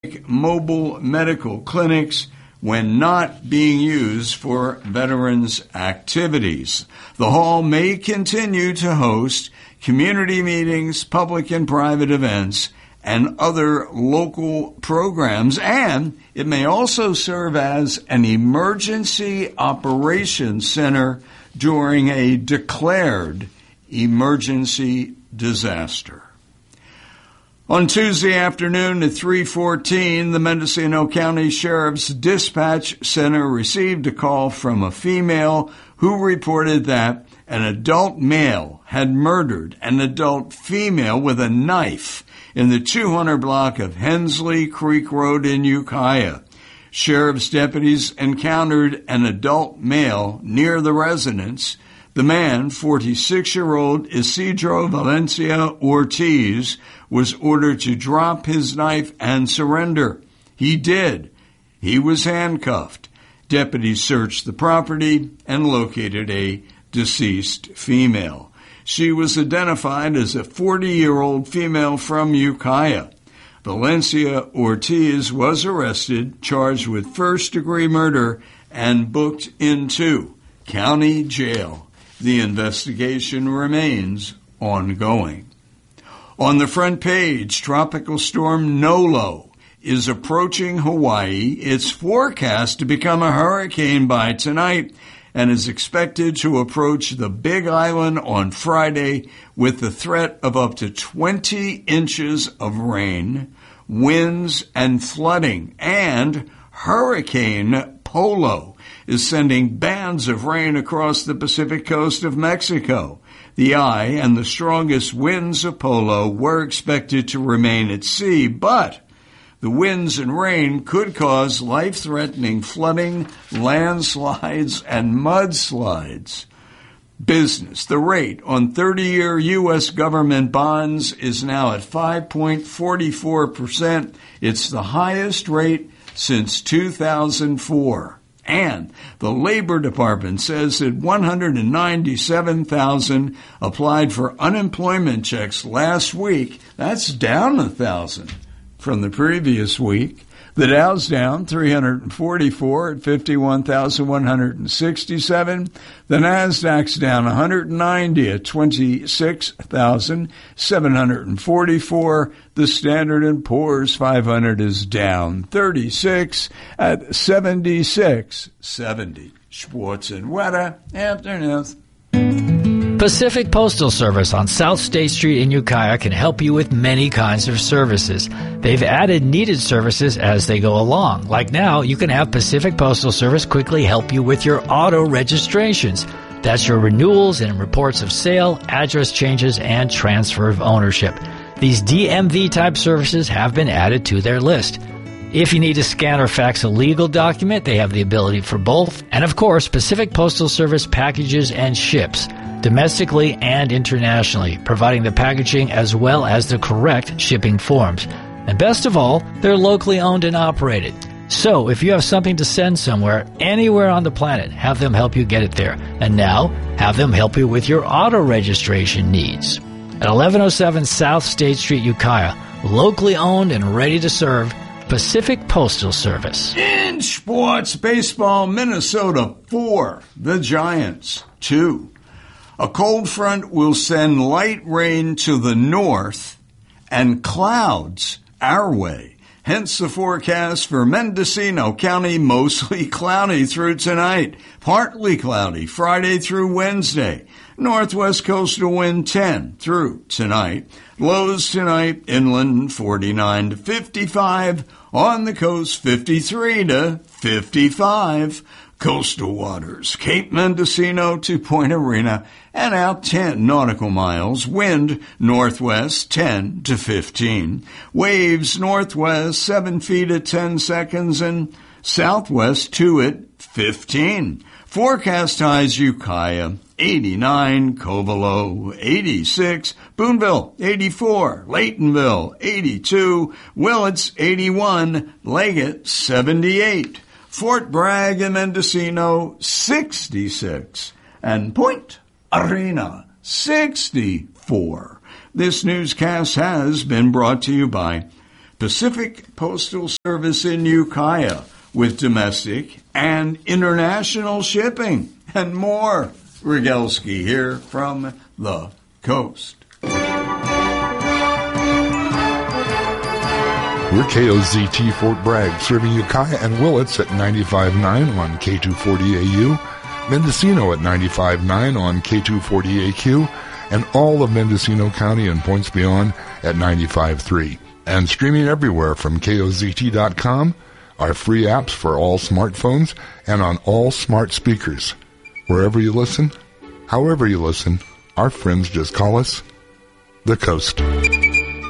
mobile medical clinics when not being used for veterans' activities. The hall may continue to host community meetings, public and private events, and other local programs, and it may also serve as an emergency operations center during a declared emergency disaster. On Tuesday afternoon at 3:14, the Mendocino County Sheriff's Dispatch Center received a call from a female who reported that an adult male had murdered an adult female with a knife in the 200 block of Hensley Creek Road in Ukiah. Sheriff's deputies encountered an adult male near the residence. The man, 46-year-old Isidro Valencia Ortiz, was ordered to drop his knife and surrender. He did. He was handcuffed. Deputies searched the property and located a deceased female. She was identified as a 40-year-old female from Ukiah. Valencia Ortiz was arrested, charged with first-degree murder, and booked into county jail. The investigation remains ongoing. On the front page, Tropical Storm Nolo is approaching Hawaii. It's forecast to become a hurricane by tonight and is expected to approach the Big Island on Friday with the threat of up to 20 inches of rain, winds, and flooding. And Hurricane Polo is sending bands of rain across the Pacific coast of Mexico. The eye and the strongest winds of Polo were expected to remain at sea, but the winds and rain could cause life-threatening flooding, landslides, and mudslides. Business. The rate on 30-year U.S. government bonds is now at 5.44%. It's the highest rate since 2004. And the Labor Department says that 197,000 applied for unemployment checks last week. That's down 1,000 from the previous week. The Dow's down 344 at 51,167. The Nasdaq's down 190 at 26,744. The Standard & Poor's 500 is down 36 at 76.70. Sports and weather afternoon. Pacific Postal Service on South State Street in Ukiah can help you with many kinds of services. They've added needed services as they go along. Like now, you can have Pacific Postal Service quickly help you with your auto registrations. That's your renewals and reports of sale, address changes, and transfer of ownership. These DMV-type services have been added to their list. If you need to scan or fax a legal document, they have the ability for both. And of course, Pacific Postal Service packages and ships domestically and internationally, providing the packaging as well as the correct shipping forms. And best of all, they're locally owned and operated. So if you have something to send somewhere, anywhere on the planet, have them help you get it there. And now, have them help you with your auto registration needs. At 1107 South State Street, Ukiah, locally owned and ready to serve, Pacific Postal Service. In sports, baseball, Minnesota 4, the Giants 2. A cold front will send light rain to the north and clouds our way. Hence the forecast for Mendocino County, mostly cloudy through tonight. Partly cloudy Friday through Wednesday. Northwest coastal wind 10 through tonight. Lows tonight inland 49 to 55. On the coast 53 to 55. Coastal waters, Cape Mendocino to Point Arena, and out 10 nautical miles. Wind northwest 10 to 15. Waves northwest 7 feet at 10 seconds and southwest 2 at 15. Forecast highs Ukiah 89, Covelo 86, Boonville 84, Laytonville 82, Willits 81, Leggett 78. Fort Bragg and Mendocino, 66. And Point Arena, 64. This newscast has been brought to you by Pacific Postal Service in Ukiah with domestic and international shipping and more. Rogalski here from the coast. We're KOZT Fort Bragg, serving Ukiah and Willits at 95.9 on K240AU, Mendocino at 95.9 on K240AQ, and all of Mendocino County and points beyond at 95.3. And streaming everywhere from KOZT.com, our free apps for all smartphones and on all smart speakers. Wherever you listen, however you listen, our friends just call us The Coast.